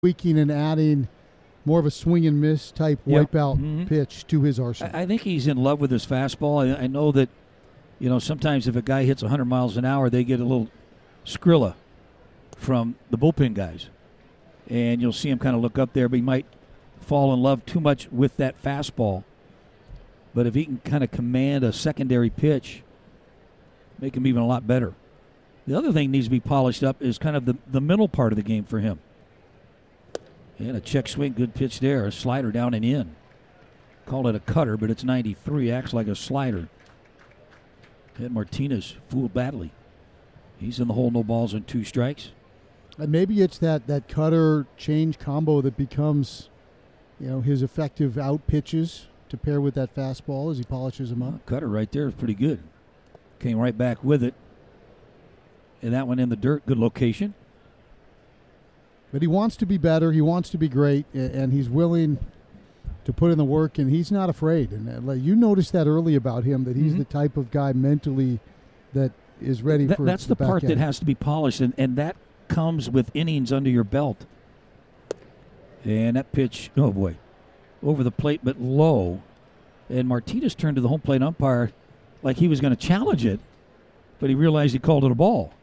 tweaking and adding more of a swing and miss type wipeout pitch to his arsenal. I think he's in love with his fastball. I know that, sometimes if a guy hits 100 miles an hour, they get a little Skrilla from the bullpen guys. And you'll see him kind of look up there, but he might fall in love too much with that fastball. But if he can kind of command a secondary pitch, make him even a lot better. The other thing needs to be polished up is kind of the middle part of the game for him. And a check swing, good pitch there. A slider down and in. Call it a cutter, but it's 93. Acts like a slider. And Martinez fooled badly. He's in the hole, no balls and 2 strikes. And maybe it's that cutter change combo that becomes, his effective out pitches to pair with that fastball as he polishes them up. Cutter right there is pretty good. Came right back with it. And that one in the dirt, good location. But he wants to be better. He wants to be great, and he's willing to put in the work, and he's not afraid. And you noticed that early about him, that he's the type of guy mentally that is ready for that's the part that has to be polished, and that comes with innings under your belt. And that pitch, oh boy, over the plate but low. And Martinez turned to the home plate umpire like he was going to challenge it, but he realized he called it a ball.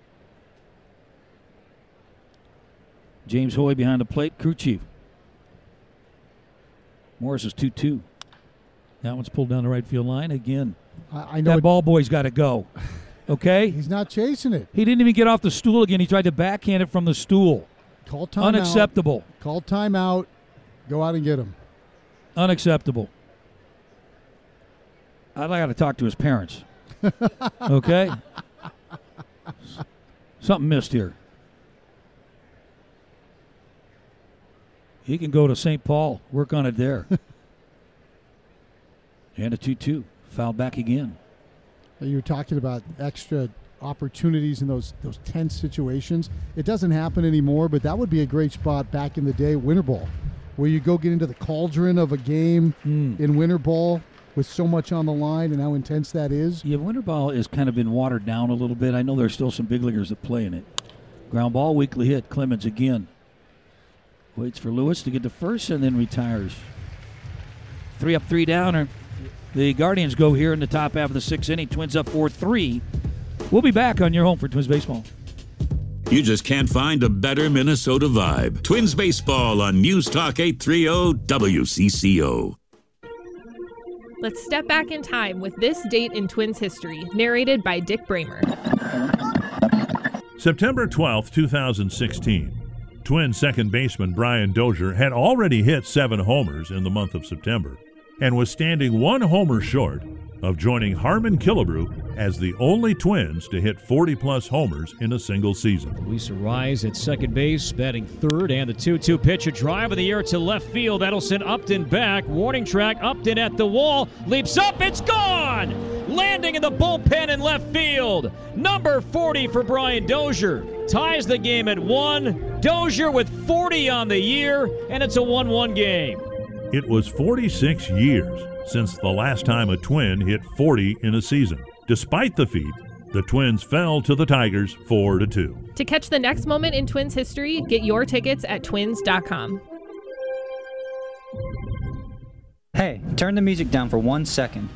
James Hoy behind the plate, crew chief. Morris is 2-2. That one's pulled down the right field line again. I know that ball boy's got to go. Okay? He's not chasing it. He didn't even get off the stool again. He tried to backhand it from the stool. Call timeout. Unacceptable. Call timeout. Go out and get him. Unacceptable. I got to talk to his parents. Okay? Something missed here. He can go to St. Paul, work on it there. And a 2-2. Foul back again. You were talking about extra opportunities in those tense situations. It doesn't happen anymore, but that would be a great spot back in the day, winter ball, where you go get into the cauldron of a game in winter ball with so much on the line and how intense that is. Yeah, winter ball has kind of been watered down a little bit. I know there's still some big leaguers that play in it. Ground ball, weakly hit. Clemens again. Waits for Lewis to get to first and then retires. 3 up, 3 down. The Guardians go here in the top half of the 6th inning. Twins up 4-3. We'll be back on your home for Twins Baseball. You just can't find a better Minnesota vibe. Twins Baseball on News Talk 830 WCCO. Let's step back in time with this date in Twins history, narrated by Dick Bramer. September 12th, 2016. Twins second baseman Brian Dozier had already hit 7 homers in the month of September and was standing 1 homer short of joining Harmon Killebrew as the only Twins to hit 40-plus homers in a single season. Luis Arraez at second base, batting third, and the 2-2 pitch, a drive in the air to left field. That'll send Upton back. Warning track, Upton at the wall, leaps up, it's gone! Landing in the bullpen in left field. Number 40 for Brian Dozier. Ties the game at 1. Dozier with 40 on the year, and it's a 1-1 game. It was 46 years since the last time a Twin hit 40 in a season. Despite the feat, the Twins fell to the Tigers 4-2. To catch the next moment in Twins history, get your tickets at twins.com. Hey, turn the music down for 1 second.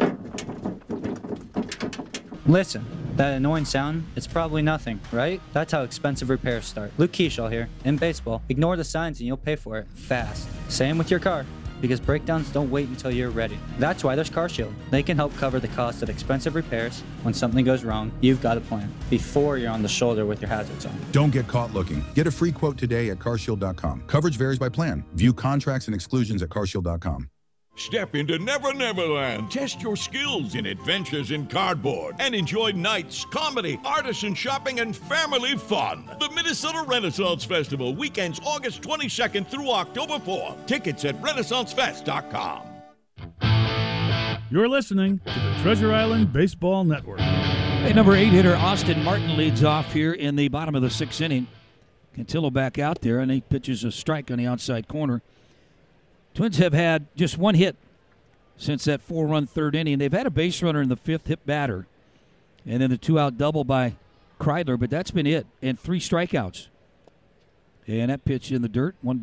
Listen, that annoying sound, it's probably nothing, right? That's how expensive repairs start. Luke Keeschall here. In baseball, ignore the signs and you'll pay for it fast. Same with your car, because breakdowns don't wait until you're ready. That's why there's CarShield. They can help cover the cost of expensive repairs. When something goes wrong, you've got a plan before you're on the shoulder with your hazards on. Don't get caught looking. Get a free quote today at carshield.com. Coverage varies by plan. View contracts and exclusions at carshield.com. Step into Never Never Land. Test your skills in adventures in cardboard and enjoy nights, comedy, artisan shopping, and family fun. The Minnesota Renaissance Festival, weekends August 22nd through October 4th. Tickets at renaissancefest.com. You're listening to the Treasure Island Baseball Network. Hey, number 8 hitter Austin Martin leads off here in the bottom of the 6th inning. Cantillo back out there, and he pitches a strike on the outside corner. Twins have had just 1 hit since that 4-run 3rd inning. They've had a base runner in the 5th hit batter, and then the 2-out double by Kreidler, but that's been it, and 3 strikeouts. And that pitch in the dirt, 1